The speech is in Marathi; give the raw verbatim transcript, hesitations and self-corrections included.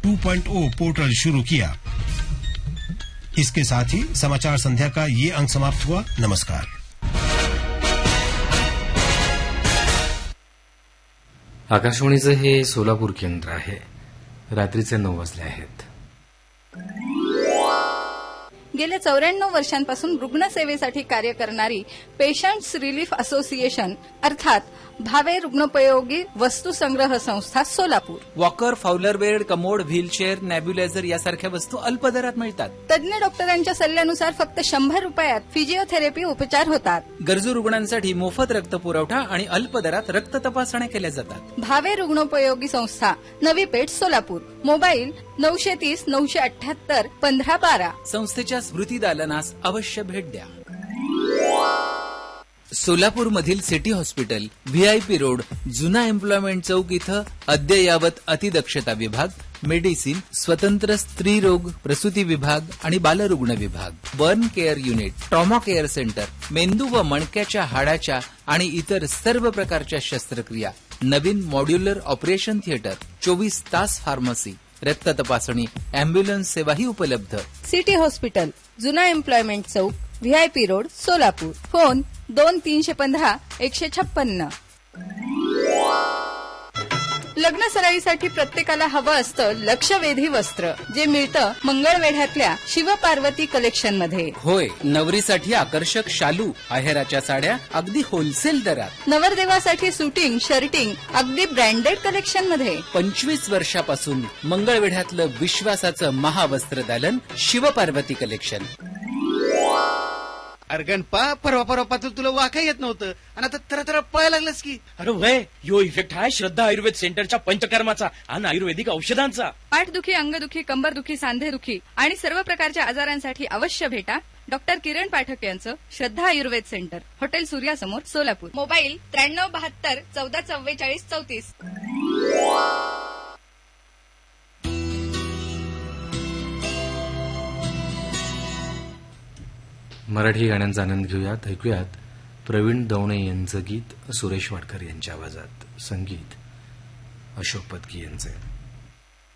टू पॉइंट ओ पोर्टल शुरू किया। इसके साथ ही समाचार संध्या का ये अंक समाप्त हुआ। नमस्कार। आकाशवाणीचं हे सोलापूर केंद्र आहे। रात्रीचे नऊ वाजले आहेत। गेल्या चौऱ्याण्णव वर्षांपासून रुग्णसेवेसाठी कार्य करणारी पेशंट्स रिलीफ असोसिएशन अर्थात भावे रुग्णोपयोगी वस्तू संग्रह संस्था Solapur. Walker, Fowler bed, commode, wheelchair, नॅब्युलायझर यासारख्या वस्तू अल्प दरात मिळतात। तज्ञ डॉक्टरांच्या सल्ल्यानुसार फक्त शंभर रुपयात फिजिओथेरपी उपचार होतात। गरजू रुग्णांसाठी मोफत रक्त पुरवठा आणि अल्प दरात रक्त तपासण्या केल्या जातात। भावे रुग्णोपयोगी संस्था, नवी पेठ, सोलापूर। मोबाईल नऊशे तीस नऊशे अठ्याहत्तर पंधरा बारा। संस्थेच्या स्मृती दालनास अवश्य भेट द्या। सोलापूरमधील सिटी हॉस्पिटल, व्हीआयपी रोड, जुना एम्प्लॉयमेंट चौक इथं अद्ययावत अतिदक्षता विभाग, मेडिसिन, स्वतंत्र स्त्री रोग प्रसूती विभाग आणि बालरुग्ण विभाग, burn care unit, trauma care centre, मेंदू व मणक्याच्या हाडाच्या आणि इतर सर्व प्रकारच्या शस्त्रक्रिया, नवीन मॉड्युलर ऑपरेशन थिएटर, चोवीस तास फार्मसी, रक्त तपासणी, अँब्युलन्स सेवाही उपलब्ध। सिटी हॉस्पिटल, जुना एम्प्लॉयमेंट चौक, व्हीआयपी रोड, सोलापूर। फोन दोन तीनशे पंधरा एकशे छप्पन्न। लग्न सराईसाठी प्रत्येकाला हवं असतं लक्षवेधी वस्त्र, जे मिळतं मंगळवेढ्यातल्या शिवपार्वती कलेक्शन मध्ये। होय, नवरीसाठी आकर्षक शालू, आहेराच्या साड्या अगदी होलसेल दरात। नवरदेवासाठी सुटिंग, शर्टिंग अगदी ब्रँडेड कलेक्शन मध्ये। पंचवीस वर्षापासून मंगळवेढ्यातलं विश्वासाचं महावस्त्र दालन शिवपार्वती कलेक्शन। अरे गणपा, परवा परवा पात्र तुला वाका येत नव्हतं आणि आता तर तर पळायला लागलास की। अरे वय, यो इफेक्ट आहे श्रद्धा आयुर्वेद सेंटरच्या पंचकर्माचा आणि आयुर्वेदिक औषधांचा। पाठदुखी, अंगदुखी, कंबरदुखी, सांधेदुखी आणि सर्व प्रकारच्या आजारांसाठी अवश्य भेटा डॉक्टर किरण पाठक यांचं श्रद्धा Ayurveda centre, hotel सूर्यासमोर, Solapur. Mobile त्र्याण्णव बहात्तर चौदा चव्वेचाळीस चौतीस। मराठी गाण्यांचा आनंद घेऊयात। ऐकूयात प्रवीण दवणे यांचं गीत सुरेश वाडकर यांच्या आवाजात, संगीत अशोक पत्की यांचे।